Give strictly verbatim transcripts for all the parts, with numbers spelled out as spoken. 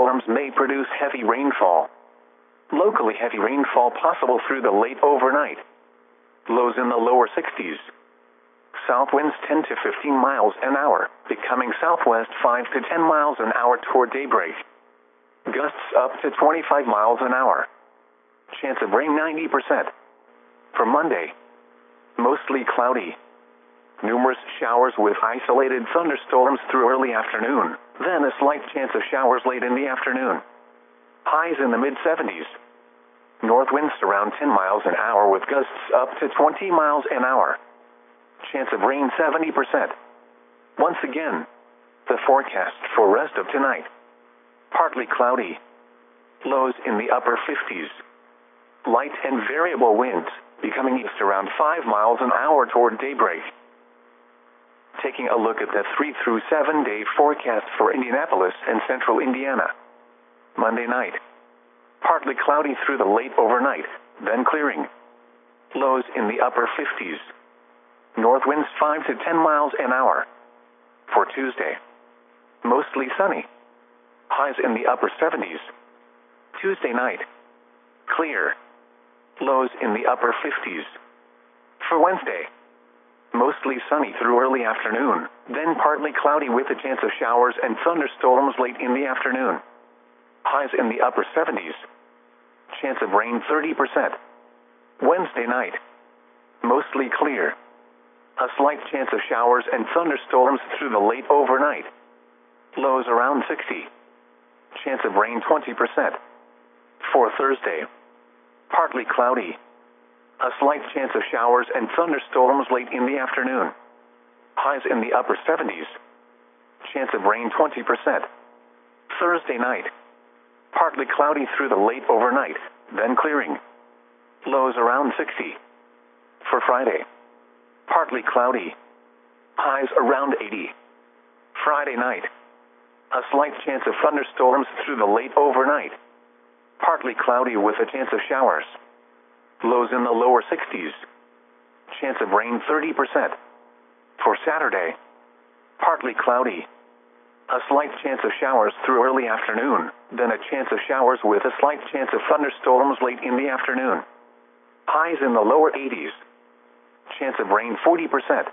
thunderstorms may produce heavy rainfall. Locally heavy rainfall possible through the late overnight. Lows in the lower sixties. South winds ten to fifteen miles an hour, becoming southwest five to ten miles an hour toward daybreak. Gusts up to twenty-five miles an hour. Chance of rain ninety percent. For Monday, mostly cloudy. Numerous showers with isolated thunderstorms through early afternoon, then a slight chance of showers late in the afternoon. Highs in the mid-seventies. North winds around ten miles an hour with gusts up to twenty miles an hour. Chance of rain seventy percent. Once again, the forecast for rest of tonight. Partly cloudy. Lows in the upper fifties. Light and variable winds, becoming east around five miles an hour toward daybreak. Taking a look at the three through seven day forecast for Indianapolis and central Indiana. Monday night. Partly cloudy through the late overnight, then clearing. Lows in the upper fifties. North winds five to ten miles an hour. For Tuesday, mostly sunny. Highs in the upper seventies. Tuesday night, clear. Lows in the upper fifties. For Wednesday, mostly sunny through early afternoon, then partly cloudy with a chance of showers and thunderstorms late in the afternoon. Highs in the upper seventies. Chance of rain thirty percent. Wednesday night, mostly clear. A slight chance of showers and thunderstorms through the late overnight. Lows around sixty. Chance of rain twenty percent. For Thursday, partly cloudy. A slight chance of showers and thunderstorms late in the afternoon. Highs in the upper seventies. Chance of rain twenty percent. Thursday night, partly cloudy through the late overnight, then clearing. Lows around sixty. For Friday, partly cloudy. Highs around eighty. Friday night, a slight chance of thunderstorms through the late overnight. Partly cloudy with a chance of showers. Lows in the lower sixties. Chance of rain thirty percent. For Saturday, partly cloudy. A slight chance of showers through early afternoon, then a chance of showers with a slight chance of thunderstorms late in the afternoon. Highs in the lower eighties. Chance of rain forty percent.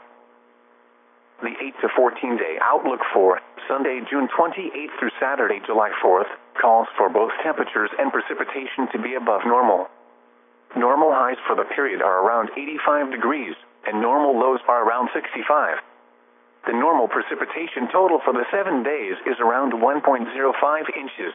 The eight to fourteen day outlook for Sunday, June twenty-eighth through Saturday, July fourth, calls for both temperatures and precipitation to be above normal. Normal highs for the period are around eighty-five degrees, and normal lows are around sixty-five. The normal precipitation total for the seven days is around one point zero five inches.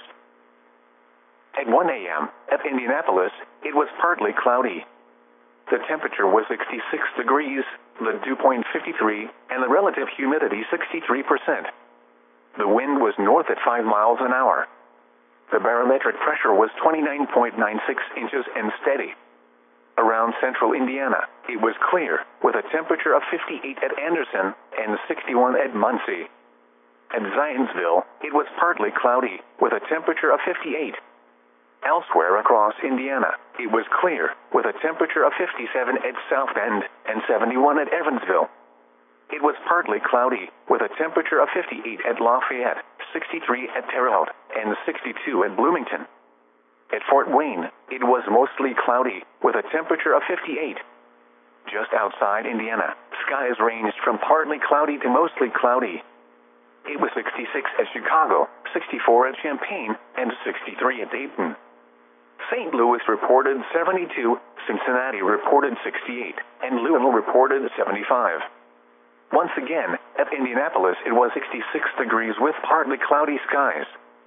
At one a m at Indianapolis, it was partly cloudy. The temperature was sixty-six degrees, the dew point fifty-three, and the relative humidity sixty-three percent. The wind was north at five miles an hour. The barometric pressure was twenty-nine point nine six inches and steady. Around central Indiana, it was clear, with a temperature of fifty-eight at Anderson and sixty-one at Muncie. At Zionsville, it was partly cloudy, with a temperature of fifty-eight. Elsewhere across Indiana, it was clear, with a temperature of fifty-seven at South Bend and seventy-one at Evansville. It was partly cloudy, with a temperature of fifty-eight at Lafayette, sixty-three at Terre Haute, and sixty-two at Bloomington. At Fort Wayne, it was mostly cloudy, with a temperature of fifty-eight. Just outside Indiana, skies ranged from partly cloudy to mostly cloudy. It was sixty-six at Chicago, sixty-four at Champaign, and sixty-three at Dayton. Saint Louis reported seventy-two, Cincinnati reported sixty-eight, and Louisville reported seventy-five. Once again, at Indianapolis it was sixty-six degrees with partly cloudy skies.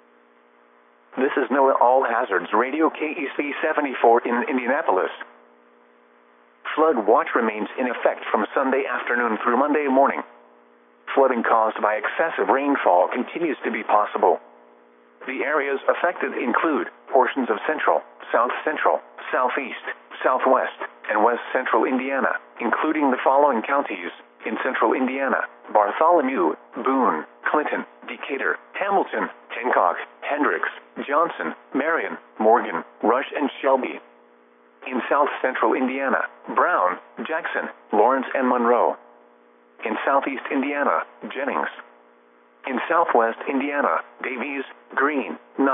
This is NOAA All Hazards Radio K E C seventy-four in Indianapolis. Flood watch remains in effect from Sunday afternoon through Monday morning. Flooding caused by excessive rainfall continues to be possible. The areas affected include portions of central, south central, southeast, southwest, and west central Indiana, including the following counties: in central Indiana, Bartholomew, Boone, Clinton, Decatur, Hamilton, Hancock, Hendricks, Johnson, Marion, Morgan, Rush, and Shelby. In south central Indiana, Brown, Jackson, Lawrence, and Monroe. In southeast Indiana, Jennings. In southwest Indiana, Davies, Greene, Knox.